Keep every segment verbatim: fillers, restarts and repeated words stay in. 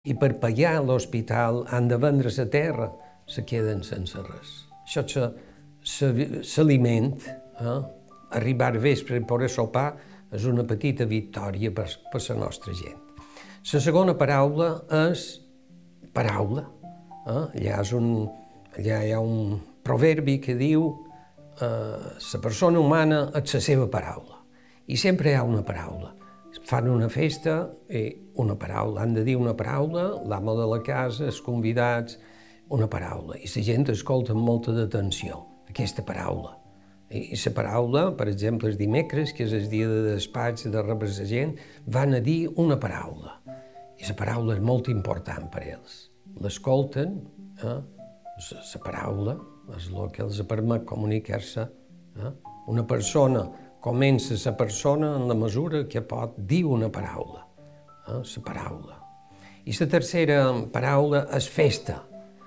I per pagar l'hospital han de vendre la terra, se queden sense res. Això s'aliment, eh? Arribar al vespre i poder sopar és una petita victòria per, per la nostra gent. La segona paraula és paraula. Eh? Allà, és un, allà hi ha un proverbi que diu eh, la persona humana és la seva paraula. I sempre hi ha una paraula. Fan una festa i una paraula, han de dir una paraula, l'amo de la casa, els convidats, una paraula. I la gent escolta amb molta atenció aquesta paraula. I la paraula, per exemple, els dimecres, que és el dia de despatx de rebre la gent, van a dir una paraula. I la paraula és molt important per a ells. L'escolten, eh? La paraula és el que els permet comunicar-se. Eh? Una persona comença la persona en la mesura que pot dir una paraula, eh? la paraula. I la tercera paraula és festa.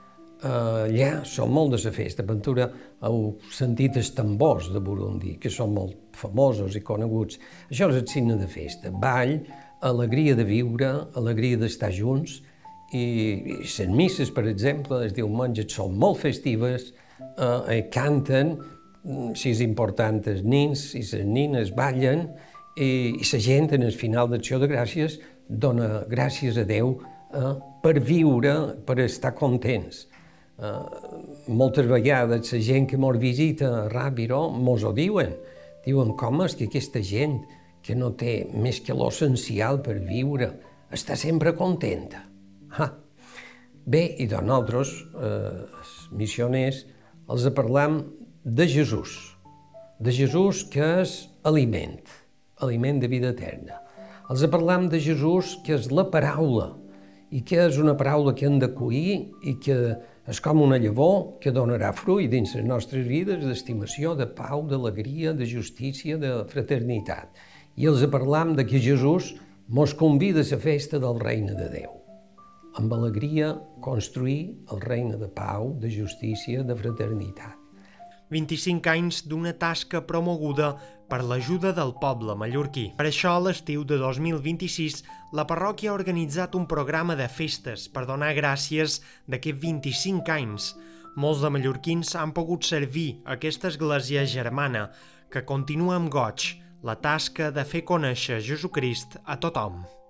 Uh, allà són molt de la festa. Ventura heu sentit els tambors de Burundi, que són molt famosos i coneguts. Això és el signe de festa. Ball, alegria de viure, alegria d'estar junts, i, i les misses, per exemple, els diumenges són molt festives, uh, i canten, si és important, els nins i les nines ballen, i, i la gent, en el final d'Acció de Gràcies, dona gràcies a Déu uh, per viure, per estar contents. Uh, moltes vegades la gent que mos visita a Ràbiro mos ho diuen. Diuen com és que aquesta gent que no té més que l'essencial per viure està sempre contenta. Ha. Bé, i de nosaltres, eh, missioners, els parlam de Jesús. De Jesús que és aliment, aliment de vida eterna. Els parlam de Jesús que és la paraula, i que és una paraula que hem d'acollir i que és com una llavor que donarà fruit dins les nostres vides d'estimació, de pau, d'alegria, de justícia, de fraternitat. I els parlam de que Jesús mos convida a la festa del regne de Déu. Amb alegria construir el regne de pau, de justícia, de fraternitat. vint-i-cinc anys d'una tasca promoguda per l'ajuda del poble mallorquí. Per això, a l'estiu de dos mil vint-i-sis, la parròquia ha organitzat un programa de festes per donar gràcies d'aquests vint-i-cinc anys. Molts de mallorquins han pogut servir aquesta església germana, que continua amb goig la tasca de fer conèixer Jesucrist a tothom.